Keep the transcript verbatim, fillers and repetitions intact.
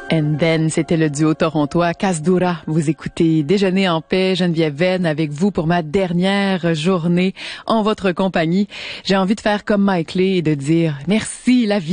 And then, c'était le duo torontois Kasdura. Vous écoutez Déjeuner en paix, Geneviève Venn, avec vous pour ma dernière journée en votre compagnie. J'ai envie de faire comme Mike Lee et de dire merci la vie.